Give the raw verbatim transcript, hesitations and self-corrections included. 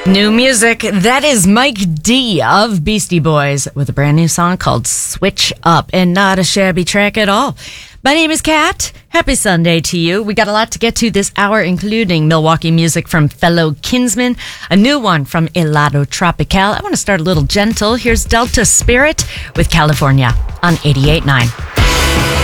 New music. That is Mike D of Beastie Boys with a brand new song called Switch Up, and not a shabby track at all. My name is Kat. Happy Sunday to you. We got a lot to get to this hour, including Milwaukee music from fellow Kinsmen, a new one from Helado Tropical. I want to start a little gentle. Here's Delta Spirit with California on eighty-eight point nine.